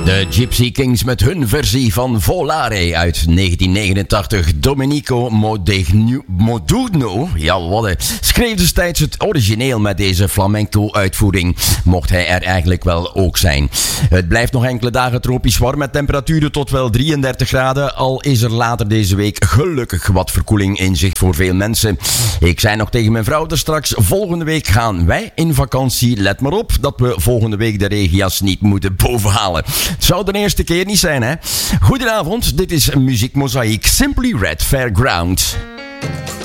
De Gypsy Kings met hun versie van Volare uit 1989. Domenico Modugno, ja wat, schreef destijds het origineel met deze flamenco-uitvoering. Mocht hij er eigenlijk wel ook zijn. Het blijft nog enkele dagen tropisch warm met temperaturen tot wel 33 graden. Al is er later deze week gelukkig wat verkoeling in zicht voor veel mensen. Ik zei nog tegen mijn vrouw er straks, volgende week gaan wij in vakantie. Let maar op dat we volgende week de regenjas niet moeten bovenhalen. Het zou de eerste keer niet zijn, hè? Goedenavond, dit is Muziek Mozaïek, Simply Red Fairground.